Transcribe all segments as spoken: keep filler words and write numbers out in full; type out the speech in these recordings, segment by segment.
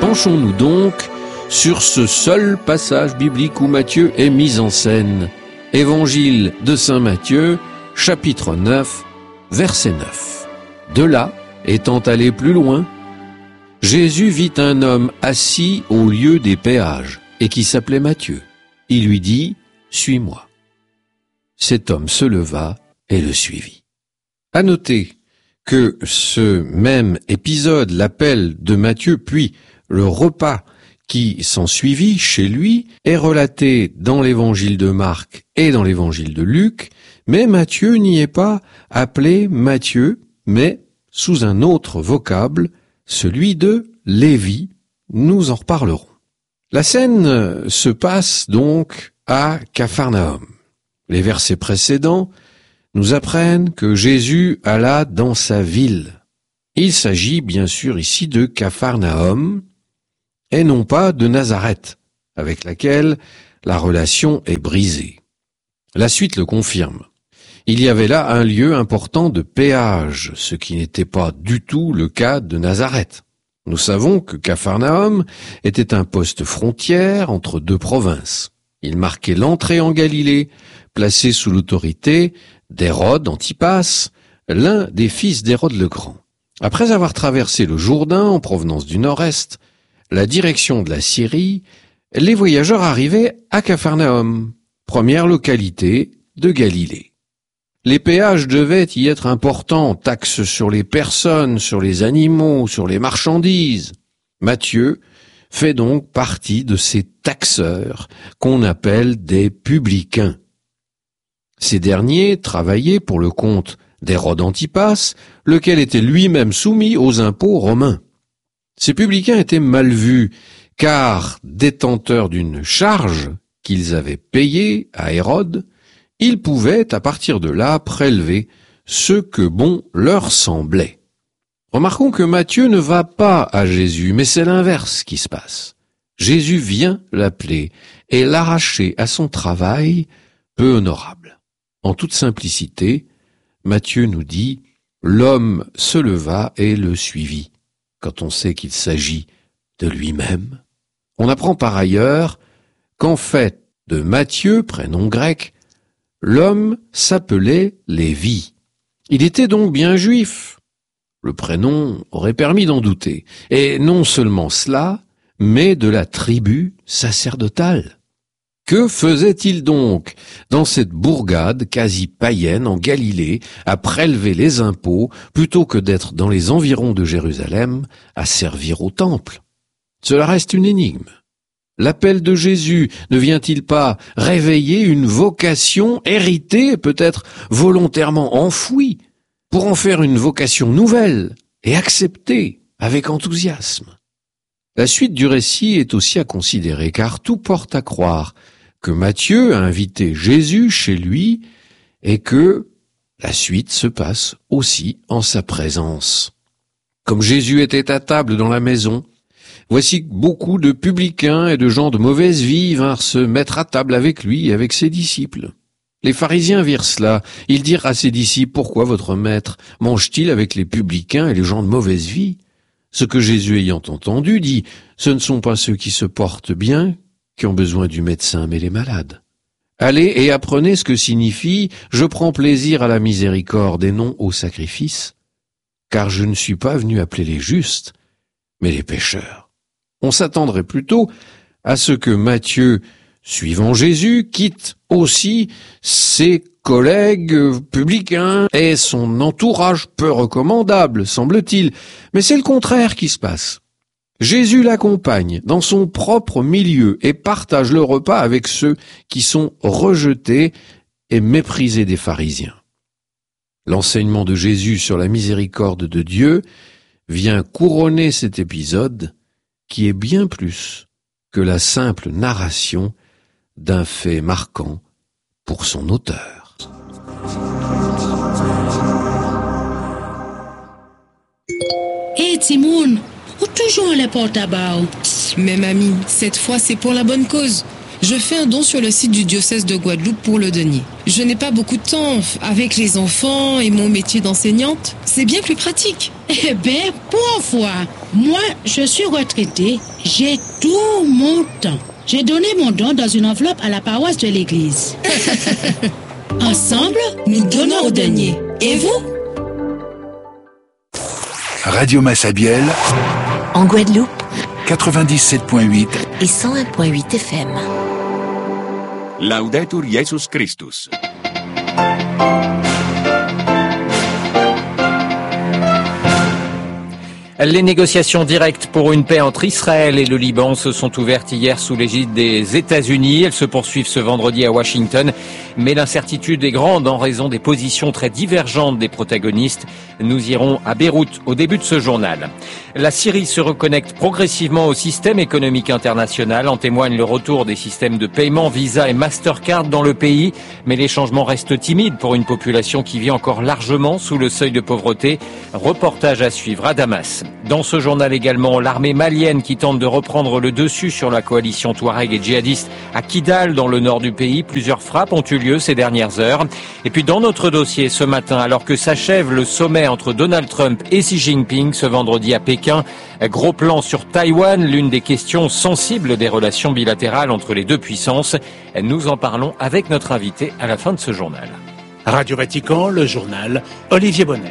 Penchons-nous donc sur ce seul passage biblique où Matthieu est mis en scène. Évangile de saint Matthieu, chapitre neuf, verset neuf. De là, étant allé plus loin, Jésus vit un homme assis au lieu des péages et qui s'appelait Matthieu. Il lui dit « Suis-moi ». Cet homme se leva et le suivit. À noter que ce même épisode, l'appel de Matthieu, puis le repas qui s'ensuivit chez lui, est relaté dans l'évangile de Marc et dans l'évangile de Luc, mais Matthieu n'y est pas appelé Matthieu, mais sous un autre vocable, celui de Lévi. Nous en reparlerons. La scène se passe donc à Capharnaüm. Les versets précédents nous apprennent que Jésus alla dans sa ville. Il s'agit bien sûr ici de Capharnaüm et non pas de Nazareth, avec laquelle la relation est brisée. La suite le confirme. Il y avait là un lieu important de péage, ce qui n'était pas du tout le cas de Nazareth. Nous savons que Capharnaüm était un poste frontière entre deux provinces. Il marquait l'entrée en Galilée, placé sous l'autorité d'Hérode Antipas, l'un des fils d'Hérode le Grand. Après avoir traversé le Jourdain en provenance du nord-est, la direction de la Syrie, les voyageurs arrivaient à Capharnaüm, première localité de Galilée. Les péages devaient y être importants, taxes sur les personnes, sur les animaux, sur les marchandises. Matthieu fait donc partie de ces taxeurs qu'on appelle des publicains. Ces derniers travaillaient pour le compte d'Hérode Antipas, lequel était lui-même soumis aux impôts romains. Ces publicains étaient mal vus, car détenteurs d'une charge qu'ils avaient payée à Hérode, ils pouvaient à partir de là prélever ce que bon leur semblait. Remarquons que Matthieu ne va pas à Jésus, mais c'est l'inverse qui se passe. Jésus vient l'appeler et l'arracher à son travail peu honorable. En toute simplicité, Matthieu nous dit « L'homme se leva et le suivit », quand on sait qu'il s'agit de lui-même. On apprend par ailleurs qu'en fait de Matthieu, prénom grec, l'homme s'appelait Lévi. Il était donc bien juif. Le prénom aurait permis d'en douter. Et non seulement cela, mais de la tribu sacerdotale. Que faisait-il donc dans cette bourgade quasi païenne en Galilée à prélever les impôts plutôt que d'être dans les environs de Jérusalem à servir au temple? Cela reste une énigme. L'appel de Jésus ne vient-il pas réveiller une vocation héritée, peut-être volontairement enfouie, pour en faire une vocation nouvelle et acceptée avec enthousiasme? La suite du récit est aussi à considérer, car tout porte à croire que Matthieu a invité Jésus chez lui et que la suite se passe aussi en sa présence. Comme Jésus était à table dans la maison, voici que beaucoup de publicains et de gens de mauvaise vie vinrent se mettre à table avec lui et avec ses disciples. Les pharisiens virent cela. Ils dirent à ses disciples « Pourquoi votre maître mange-t-il avec les publicains et les gens de mauvaise vie ?» Ce que Jésus ayant entendu dit « Ce ne sont pas ceux qui se portent bien qui ont besoin du médecin, mais les malades. Allez et apprenez ce que signifie « Je prends plaisir à la miséricorde et non au sacrifice, car je ne suis pas venu appeler les justes, mais les pécheurs. » On s'attendrait plutôt à ce que Matthieu, suivant Jésus, quitte aussi ses collègues publicains et son entourage peu recommandable, semble-t-il. Mais c'est le contraire qui se passe. Jésus l'accompagne dans son propre milieu et partage le repas avec ceux qui sont rejetés et méprisés des pharisiens. L'enseignement de Jésus sur la miséricorde de Dieu vient couronner cet épisode qui est bien plus que la simple narration d'un fait marquant pour son auteur. Hé, hey, Timoun, ou toujours les porte à bas? Mais mamie, cette fois c'est pour la bonne cause. Je fais un don sur le site du diocèse de Guadeloupe pour le denier. Je n'ai pas beaucoup de temps avec les enfants et mon métier d'enseignante. C'est bien plus pratique. Eh bien, pour une fois, moi, je suis retraitée. J'ai tout mon temps. J'ai donné mon don dans une enveloppe à la paroisse de l'église. Ensemble, nous donnons au denier. Et vous? Radio Massabielle, en Guadeloupe, quatre-vingt-dix-sept virgule huit et cent un virgule huit F M. Laudetur Jesus Christus. Les négociations directes pour une paix entre Israël et le Liban se sont ouvertes hier sous l'égide des États-Unis. Elles se poursuivent ce vendredi à Washington, mais l'incertitude est grande en raison des positions très divergentes des protagonistes. Nous irons à Beyrouth au début de ce journal. La Syrie se reconnecte progressivement au système économique international. En témoigne le retour des systèmes de paiement Visa et Mastercard dans le pays. Mais les changements restent timides pour une population qui vit encore largement sous le seuil de pauvreté. Reportage à suivre à Damas. Dans ce journal également, l'armée malienne qui tente de reprendre le dessus sur la coalition Touareg et djihadiste à Kidal, dans le nord du pays. Plusieurs frappes ont eu lieu ces dernières heures. Et puis dans notre dossier ce matin, alors que s'achève le sommet entre Donald Trump et Xi Jinping ce vendredi à Pékin, gros plan sur Taïwan, l'une des questions sensibles des relations bilatérales entre les deux puissances. Nous en parlons avec notre invité à la fin de ce journal. Radio Vatican, le journal, Olivier Bonnel.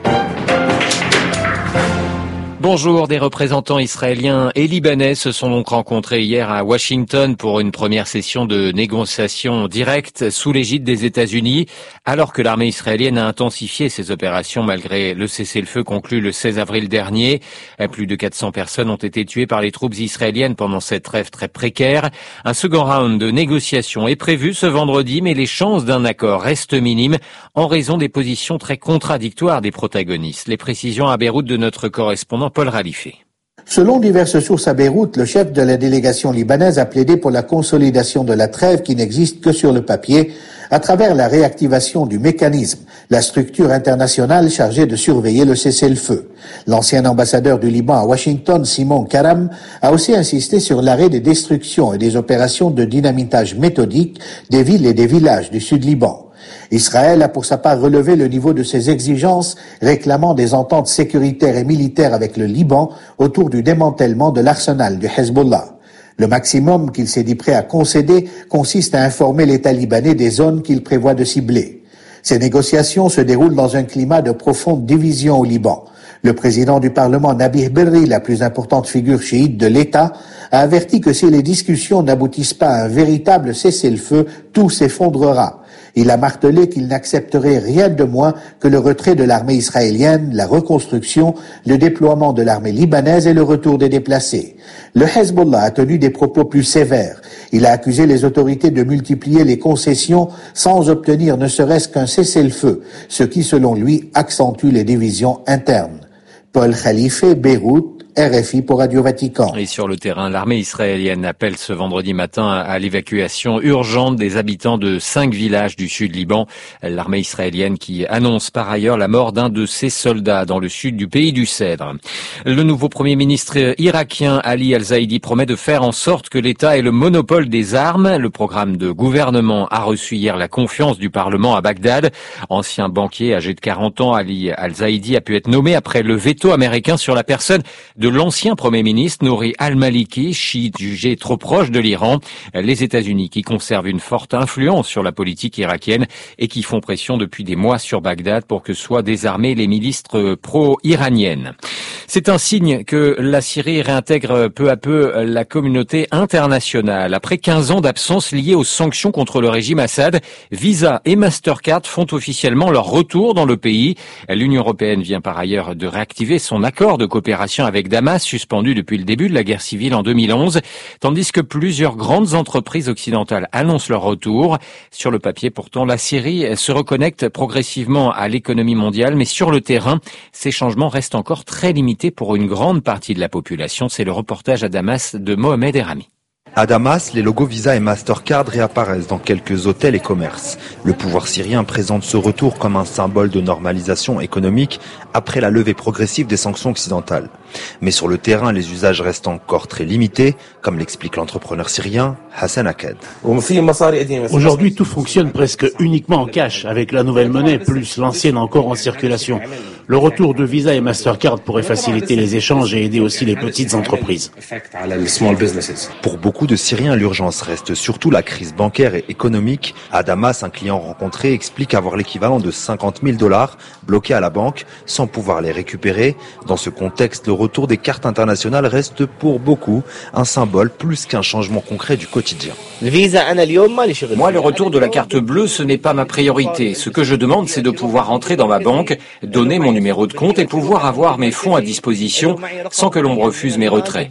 Bonjour, des représentants israéliens et libanais se sont donc rencontrés hier à Washington pour une première session de négociations directes sous l'égide des États-Unis, alors que l'armée israélienne a intensifié ses opérations malgré le cessez-le-feu conclu le seize avril dernier. Plus de quatre cents personnes ont été tuées par les troupes israéliennes pendant cette trêve très précaire. Un second round de négociations est prévu ce vendredi, mais les chances d'un accord restent minimes en raison des positions très contradictoires des protagonistes. Les précisions à Beyrouth de notre correspondant Paul Ralifé. Selon diverses sources à Beyrouth, le chef de la délégation libanaise a plaidé pour la consolidation de la trêve qui n'existe que sur le papier, à travers la réactivation du mécanisme, la structure internationale chargée de surveiller le cessez-le-feu. L'ancien ambassadeur du Liban à Washington, Simon Karam, a aussi insisté sur l'arrêt des destructions et des opérations de dynamitage méthodique des villes et des villages du sud-Liban. Israël a pour sa part relevé le niveau de ses exigences, réclamant des ententes sécuritaires et militaires avec le Liban autour du démantèlement de l'arsenal du Hezbollah. Le maximum qu'il s'est dit prêt à concéder consiste à informer l'État libanais des zones qu'il prévoit de cibler. Ces négociations se déroulent dans un climat de profonde division au Liban. Le président du Parlement, Nabih Berri, la plus importante figure chiite de l'État, a averti que si les discussions n'aboutissent pas à un véritable cessez-le-feu, tout s'effondrera. Il a martelé qu'il n'accepterait rien de moins que le retrait de l'armée israélienne, la reconstruction, le déploiement de l'armée libanaise et le retour des déplacés. Le Hezbollah a tenu des propos plus sévères. Il a accusé les autorités de multiplier les concessions sans obtenir ne serait-ce qu'un cessez-le-feu, ce qui, selon lui, accentue les divisions internes. Paul Khalife, Beyrouth, R F I pour Radio Vatican. Et sur le terrain, l'armée israélienne appelle ce vendredi matin à l'évacuation urgente des habitants de cinq villages du sud Liban. L'armée israélienne qui annonce par ailleurs la mort d'un de ses soldats dans le sud du pays du Cèdre. Le nouveau premier ministre irakien Ali Al-Zaidi promet de faire en sorte que l'État ait le monopole des armes. Le programme de gouvernement a reçu hier la confiance du Parlement à Bagdad. Ancien banquier âgé de quarante ans, Ali Al-Zaidi a pu être nommé après le veto américain sur la personne de l'ancien Premier ministre Nouri al-Maliki, chiite jugé trop proche de l'Iran. Les États-Unis qui conservent une forte influence sur la politique irakienne et qui font pression depuis des mois sur Bagdad pour que soient désarmées les milices pro-iraniennes. C'est un signe que la Syrie réintègre peu à peu la communauté internationale. Après quinze ans d'absence liée aux sanctions contre le régime Assad, Visa et Mastercard font officiellement leur retour dans le pays. L'Union européenne vient par ailleurs de réactiver son accord de coopération avec Damas, suspendu depuis le début de la guerre civile en deux mille onze, tandis que plusieurs grandes entreprises occidentales annoncent leur retour. Sur le papier, pourtant, la Syrie se reconnecte progressivement à l'économie mondiale, mais sur le terrain, ces changements restent encore très limités pour une grande partie de la population. C'est le reportage à Damas de Mohamed Erami. À Damas, les logos Visa et Mastercard réapparaissent dans quelques hôtels et commerces. Le pouvoir syrien présente ce retour comme un symbole de normalisation économique après la levée progressive des sanctions occidentales. Mais sur le terrain, les usages restent encore très limités, comme l'explique l'entrepreneur syrien Hassan Aked. Aujourd'hui, tout fonctionne presque uniquement en cash, avec la nouvelle monnaie plus l'ancienne encore en circulation. Le retour de Visa et Mastercard pourrait faciliter les échanges et aider aussi les petites entreprises. Pour beaucoup de Syriens, l'urgence reste surtout la crise bancaire et économique. À Damas, un client rencontré explique avoir l'équivalent de cinquante mille dollars bloqués à la banque sans pouvoir les récupérer. Dans ce contexte, le retour des cartes internationales reste pour beaucoup un symbole plus qu'un changement concret du quotidien. Moi, le retour de la carte bleue, ce n'est pas ma priorité. Ce que je demande, c'est de pouvoir entrer dans ma banque, donner mon numéro de compte et pouvoir avoir mes fonds à disposition sans que l'on me refuse mes retraits.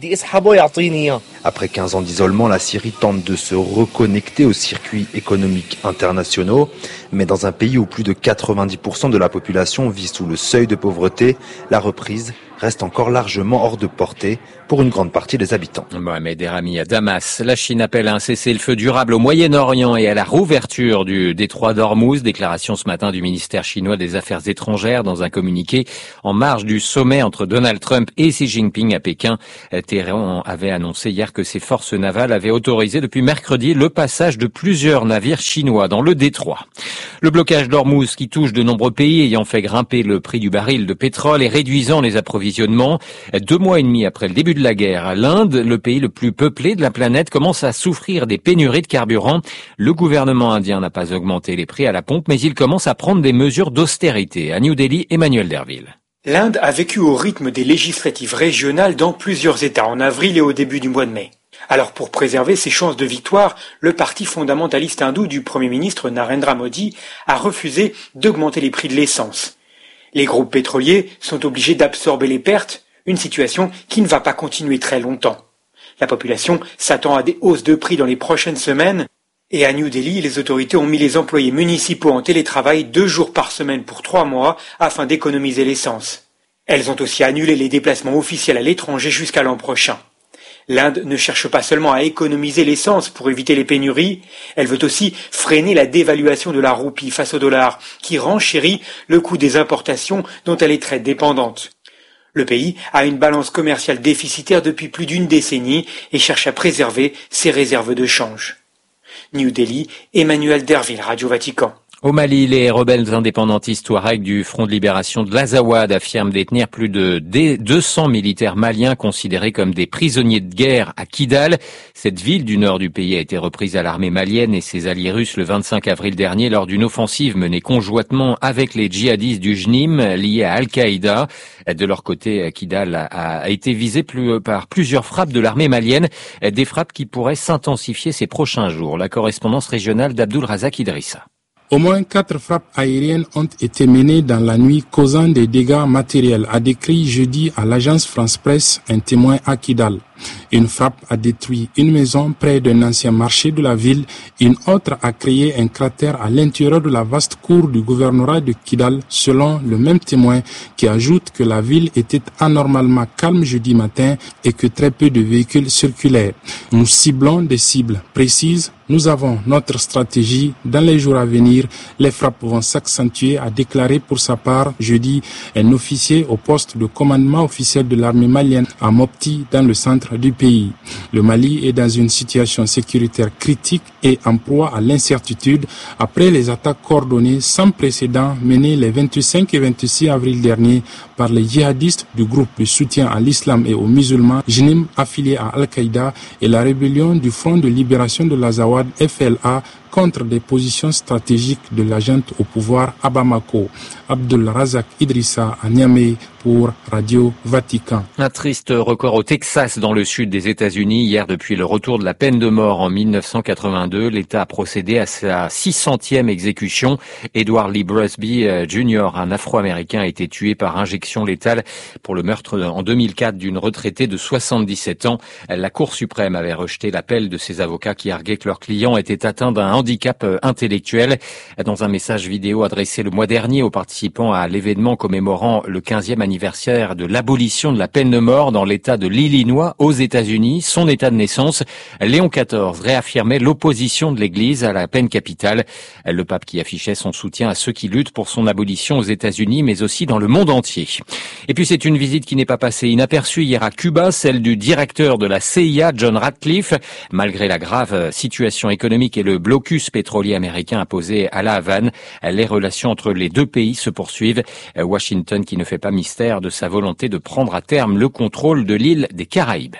Après quinze ans d'isolement, la Syrie tente de se reconnecter aux circuits économiques internationaux. Mais dans un pays où plus de quatre-vingt-dix pour cent de la population vit sous le seuil de pauvreté, la reprise reste encore largement hors de portée pour une grande partie des habitants. Mohamed Erami à Damas. La Chine appelle à un cessez-le-feu durable au Moyen-Orient et à la rouverture du détroit d'Ormuz. Déclaration ce matin du ministère chinois des Affaires étrangères dans un communiqué en marge du sommet entre Donald Trump et Xi Jinping à Pékin. Téhéran avait annoncé hier que ses forces navales avaient autorisé depuis mercredi le passage de plusieurs navires chinois dans le détroit. Le blocage d'Ormuz qui touche de nombreux pays ayant fait grimper le prix du baril de pétrole et réduisant les approvisionnements. Deux mois et demi après le début de la guerre, l'Inde, le pays le plus peuplé de la planète, commence à souffrir des pénuries de carburant. Le gouvernement indien n'a pas augmenté les prix à la pompe, mais il commence à prendre des mesures d'austérité. À New Delhi, Emmanuel Derville. L'Inde a vécu au rythme des législatives régionales dans plusieurs États en avril et au début du mois de mai. Alors pour préserver ses chances de victoire, le parti fondamentaliste hindou du Premier ministre Narendra Modi a refusé d'augmenter les prix de l'essence. Les groupes pétroliers sont obligés d'absorber les pertes, une situation qui ne va pas continuer très longtemps. La population s'attend à des hausses de prix dans les prochaines semaines et à New Delhi, les autorités ont mis les employés municipaux en télétravail deux jours par semaine pour trois mois afin d'économiser l'essence. Elles ont aussi annulé les déplacements officiels à l'étranger jusqu'à l'an prochain. L'Inde ne cherche pas seulement à économiser l'essence pour éviter les pénuries, elle veut aussi freiner la dévaluation de la roupie face au dollar, qui renchérit le coût des importations dont elle est très dépendante. Le pays a une balance commerciale déficitaire depuis plus d'une décennie et cherche à préserver ses réserves de change. New Delhi, Emmanuel Derville, Radio Vatican. Au Mali, les rebelles indépendantistes Touaregs du Front de libération de l'Azawad affirment détenir plus de deux cents militaires maliens considérés comme des prisonniers de guerre à Kidal. Cette ville du nord du pays a été reprise à l'armée malienne et ses alliés russes le vingt-cinq avril dernier lors d'une offensive menée conjointement avec les djihadistes du J N I M liés à Al-Qaïda. De leur côté, Kidal a été visé par plusieurs frappes de l'armée malienne, des frappes qui pourraient s'intensifier ces prochains jours. La correspondance régionale d'Abdul Razak Idrissa. Au moins quatre frappes aériennes ont été menées dans la nuit, causant des dégâts matériels, a décrit jeudi à l'agence France Presse un témoin à Kidal. Une frappe a détruit une maison près d'un ancien marché de la ville. Une autre a créé un cratère à l'intérieur de la vaste cour du gouvernorat de Kidal, selon le même témoin, qui ajoute que la ville était anormalement calme jeudi matin et que très peu de véhicules circulaient. Nous ciblons des cibles précises. Nous avons notre stratégie. Dans les jours à venir, les frappes vont s'accentuer, a déclaré pour sa part jeudi un officier au poste de commandement officiel de l'armée malienne à Mopti, dans le centre du pays. Le Mali est dans une situation sécuritaire critique et en proie à l'incertitude après les attaques coordonnées sans précédent menées les vingt-cinq et vingt-six avril dernier par les djihadistes du groupe de soutien à l'islam et aux musulmans J N I M affilié à Al-Qaïda et la rébellion du Front de libération de l'Azawad F L A contre des positions stratégiques de la junte au pouvoir à Bamako. Abdul Razak Idrissa à Niamey pour Radio Vatican. Un triste record au Texas, dans le sud des États-Unis. Hier, depuis le retour de la peine de mort en mille neuf cent quatre-vingt-deux, l'État a procédé à sa six centième exécution. Edward Lee Busby Junior, un Afro-Américain, a été tué par injection létale pour le meurtre en deux mille quatre d'une retraitée de soixante-dix-sept ans. La Cour suprême avait rejeté l'appel de ses avocats qui arguaient que leur client était atteint d'un handicap intellectuel. Dans un message vidéo adressé le mois dernier aux participants à l'événement commémorant le quinzième anniversaire de l'abolition de la peine de mort dans l'État de l'Illinois aux États-Unis, son État de naissance, Léon quatorze réaffirmait l'opposition de l'Église à la peine capitale. Le pape qui affichait son soutien à ceux qui luttent pour son abolition aux États-Unis, mais aussi dans le monde entier. Et puis c'est une visite qui n'est pas passée inaperçue hier à Cuba, celle du directeur de la C I A, John Ratcliffe. Malgré la grave situation économique et le blocus pétrolier américain imposé à La Havane, les relations entre les deux pays se poursuivent. Washington qui ne fait pas mystère de sa volonté de prendre à terme le contrôle de l'île des Caraïbes.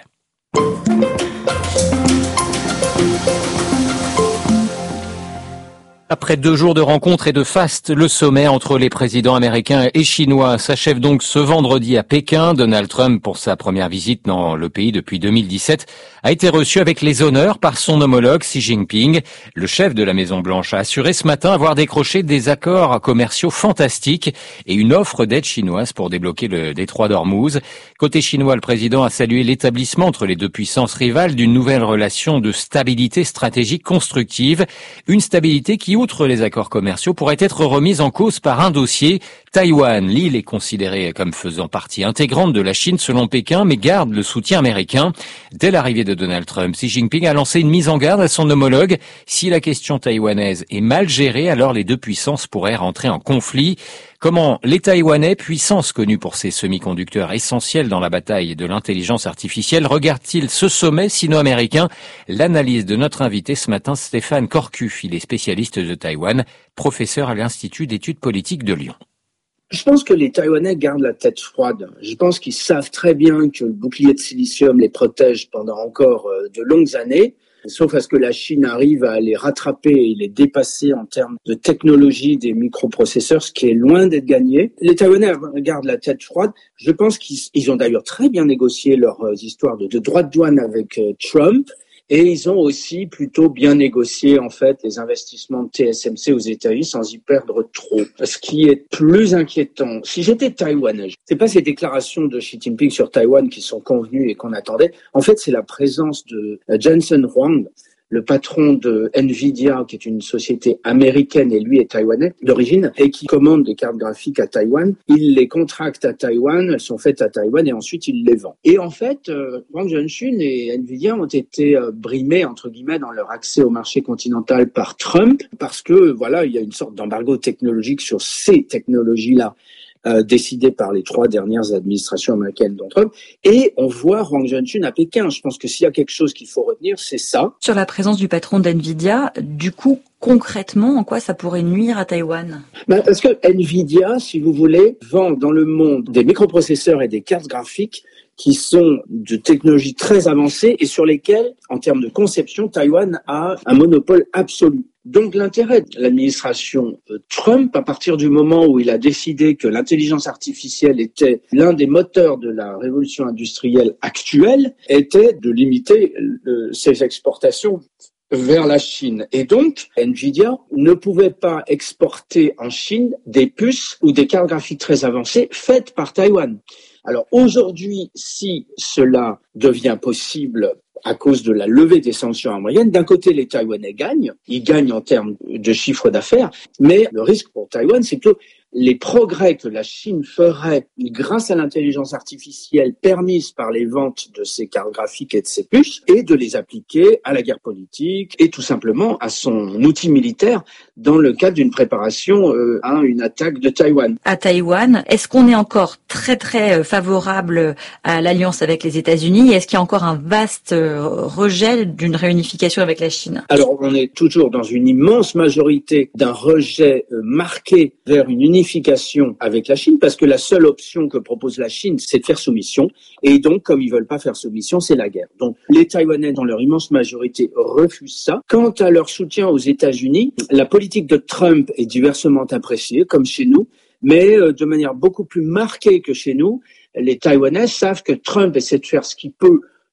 Après deux jours de rencontres et de faste, le sommet entre les présidents américains et chinois s'achève donc ce vendredi à Pékin. Donald Trump, pour sa première visite dans le pays depuis deux mille dix-sept, a été reçu avec les honneurs par son homologue Xi Jinping. Le chef de la Maison-Blanche a assuré ce matin avoir décroché des accords commerciaux fantastiques et une offre d'aide chinoise pour débloquer le détroit d'Ormuz. Côté chinois, le président a salué l'établissement entre les deux puissances rivales d'une nouvelle relation de stabilité stratégique constructive. Une stabilité qui, outre les accords commerciaux, pourrait être remise en cause par un dossier. Taïwan, l'île est considérée comme faisant partie intégrante de la Chine selon Pékin, mais garde le soutien américain. Dès l'arrivée de Donald Trump, Xi Jinping a lancé une mise en garde à son homologue. Si la question taïwanaise est mal gérée, alors les deux puissances pourraient rentrer en conflit. Comment les Taïwanais, puissance connue pour ses semi-conducteurs essentiels dans la bataille de l'intelligence artificielle, regardent-ils ce sommet sino-américain? L'analyse de notre invité ce matin, Stéphane Corcu, il est spécialiste de Taïwan, professeur à l'Institut d'études politiques de Lyon. Je pense que les Taïwanais gardent la tête froide. Je pense qu'ils savent très bien que le bouclier de silicium les protège pendant encore de longues années, sauf à ce que la Chine arrive à les rattraper et les dépasser en termes de technologie des microprocesseurs, ce qui est loin d'être gagné. Les Taïwanais gardent la tête froide. Je pense qu'ils ils ont d'ailleurs très bien négocié leurs histoires de, de droits de douane avec euh, Trump. Et ils ont aussi plutôt bien négocié, en fait, les investissements de T S M C aux États-Unis sans y perdre trop. Ce qui est plus inquiétant, si j'étais taïwanais, c'est pas ces déclarations de Xi Jinping sur Taïwan qui sont convenues et qu'on attendait. En fait, c'est la présence de Jensen Huang, le patron de Nvidia, qui est une société américaine et lui est taïwanais d'origine, et qui commande des cartes graphiques à Taïwan. Il les contracte à Taïwan, elles sont faites à Taïwan et ensuite il les vend. Et en fait, euh, Wang Junshun et Nvidia ont été euh, brimés, entre guillemets, dans leur accès au marché continental par Trump, parce que, voilà, il y a une sorte d'embargo technologique sur ces technologies-là. Euh, décidé par les trois dernières administrations américaines dont Trump, et on voit Wang Junshun à Pékin. Je pense que s'il y a quelque chose qu'il faut retenir, c'est ça. Sur la présence du patron d'Nvidia, du coup, concrètement, en quoi ça pourrait nuire à Taïwan? Ben, parce que Nvidia, si vous voulez, vend dans le monde des microprocesseurs et des cartes graphiques qui sont de technologies très avancées et sur lesquelles, en termes de conception, Taïwan a un monopole absolu. Donc l'intérêt de l'administration Trump, à partir du moment où il a décidé que l'intelligence artificielle était l'un des moteurs de la révolution industrielle actuelle, était de limiter le, ses exportations vers la Chine. Et donc, Nvidia ne pouvait pas exporter en Chine des puces ou des cartes graphiques très avancées faites par Taïwan. Alors aujourd'hui, si cela devient possible à cause de la levée des sanctions américaines, d'un côté, les Taïwanais gagnent, ils gagnent en termes de chiffre d'affaires, mais le risque pour Taïwan, c'est que les progrès que la Chine ferait grâce à l'intelligence artificielle permise par les ventes de ses cartes graphiques et de ses puces, et de les appliquer à la guerre politique et tout simplement à son outil militaire dans le cadre d'une préparation euh, à une attaque de Taïwan. À Taïwan, est-ce qu'on est encore très très favorable à l'alliance avec les États-Unis? Est-ce qu'il y a encore un vaste rejet d'une réunification avec la Chine? Alors on est toujours dans une immense majorité d'un rejet euh, marqué vers une unification avec la Chine, parce que la seule option que propose la Chine, c'est de faire soumission. Et donc, comme ils veulent pas faire soumission, c'est la guerre. Donc, les Taïwanais, dans leur immense majorité, refusent ça. Quant à leur soutien aux États-Unis, la politique de Trump est diversement appréciée, comme chez nous, mais de manière beaucoup plus marquée que chez nous. Les Taïwanais savent que Trump essaie de faire ce qu'il peut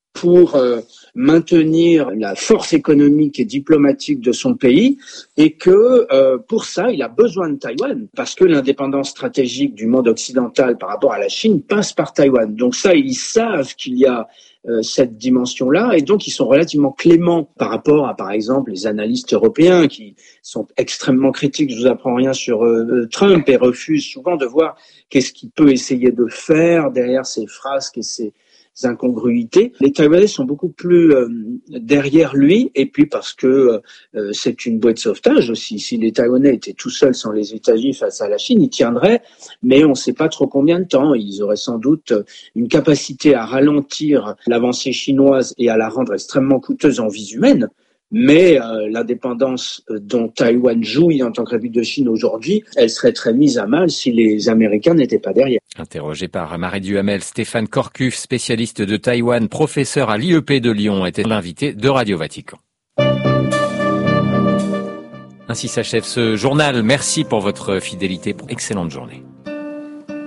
pour euh, maintenir la force économique et diplomatique de son pays et que euh, pour ça, il a besoin de Taïwan parce que l'indépendance stratégique du monde occidental par rapport à la Chine passe par Taïwan. Donc ça, ils savent qu'il y a euh, cette dimension-là et donc ils sont relativement cléments par rapport à, par exemple, les analystes européens qui sont extrêmement critiques, je vous apprends rien sur euh, Trump et refusent souvent de voir qu'est-ce qu'il peut essayer de faire derrière ses frasques et ses incongruités. Les Taïwanais sont beaucoup plus euh, derrière lui et puis parce que euh, c'est une bouée de sauvetage aussi. Si les Taïwanais étaient tout seuls sans les États-Unis face à la Chine, ils tiendraient, mais on ne sait pas trop combien de temps. Ils auraient sans doute une capacité à ralentir l'avancée chinoise et à la rendre extrêmement coûteuse en vies humaines. Mais euh, l'indépendance dont Taïwan jouit en tant que République de Chine aujourd'hui, elle serait très mise à mal si les Américains n'étaient pas derrière. Interrogé par Marie Duhamel, Stéphane Corcuff, spécialiste de Taïwan, professeur à l'I E P de Lyon, était l'invité de Radio Vatican. Ainsi s'achève ce journal. Merci pour votre fidélité. Excellente journée.